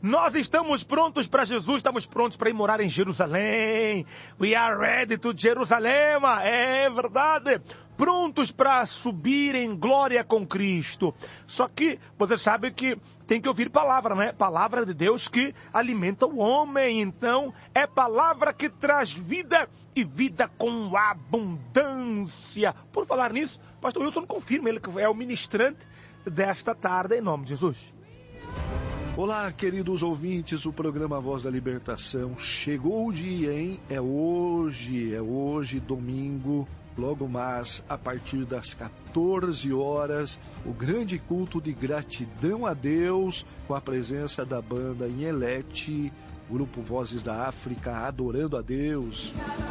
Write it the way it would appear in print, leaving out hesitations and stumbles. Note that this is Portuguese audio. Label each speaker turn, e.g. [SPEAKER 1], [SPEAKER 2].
[SPEAKER 1] Nós estamos prontos para Jesus, estamos prontos para ir morar em Jerusalém. We are ready to Jerusalém. É verdade. Prontos para subir em glória com Cristo. Só que você sabe que tem que ouvir palavra, né? Palavra de Deus que alimenta o homem. Então, é palavra que traz vida e vida com abundância. Por falar nisso, pastor Wilson confirma, ele que é o ministrante desta tarde, em nome de Jesus.
[SPEAKER 2] Olá, queridos ouvintes, o programa Voz da Libertação. Chegou o dia, hein? É hoje, domingo, logo mais, a partir das 14 horas, o grande culto de gratidão a Deus, com a presença da banda Inhelete, Grupo Vozes da África, adorando a Deus.